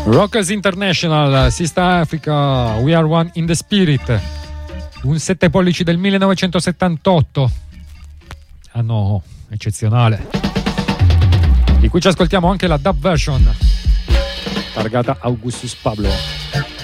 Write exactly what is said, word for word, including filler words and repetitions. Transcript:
Rockers International, Sister Africa, We Are One in the Spirit, un sette pollici del millenovecentosettantotto, anno eccezionale, di cui ci ascoltiamo anche la dub version targata Augustus Pablo.